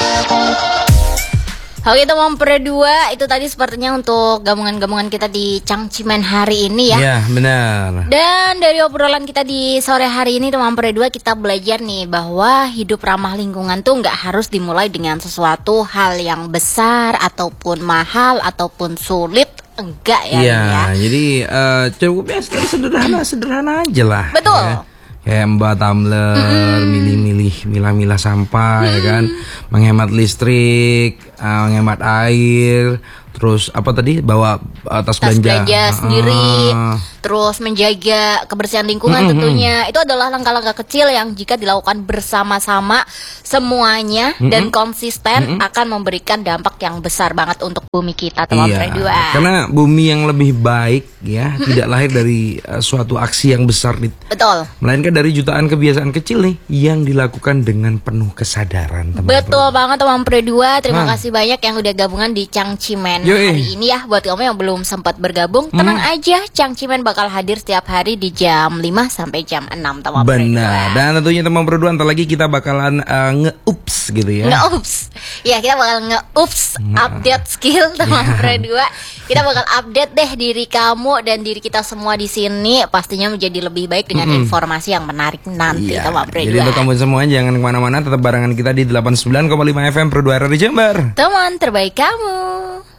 Oke teman Pre2, itu tadi sepertinya untuk gabungan-gabungan kita di Cangcimen hari ini ya. Iya benar. Dan dari obrolan kita di sore hari ini teman Pre2, kita belajar nih bahwa hidup ramah lingkungan tuh nggak harus dimulai dengan sesuatu hal yang besar ataupun mahal ataupun sulit. Enggak ya. Iya, jadi cukup ya sederhana aja lah. Betul. Ya. Kayak mbak tumbler, milah-milah sampah ya kan, menghemat listrik, menghemat air, terus apa tadi bawa tas belanja sendiri, terus menjaga kebersihan lingkungan tentunya. Itu adalah langkah-langkah kecil yang jika dilakukan bersama-sama semuanya dan konsisten akan memberikan dampak yang besar banget untuk bumi kita teman Pre2. Karena bumi yang lebih baik ya tidak lahir dari suatu aksi yang besar, betul, melainkan dari jutaan kebiasaan kecil nih yang dilakukan dengan penuh kesadaran teman. Betul banget teman Pre2. Terima kasih banyak yang udah gabungan di Cangcimen hari ini ya. Buat kamu yang belum sempat bergabung, tenang aja, Cangcimen bakal hadir setiap hari di jam 5 sampai jam 6 teman Pre2. Benar. Dan tentunya teman Pre2 ntar lagi kita bakalan nge-ups gitu ya. Nge-ups. Ya, kita bakal nge-ups update skill teman Pre2. Kita bakal update deh diri kamu dan diri kita semua di sini pastinya menjadi lebih baik dengan informasi yang menarik nanti teman Pre2. Jadi untuk kamu semua jangan kemana-mana, tetap barengan kita di 89,5 FM Pre2 RRI Jember. Teman terbaik kamu.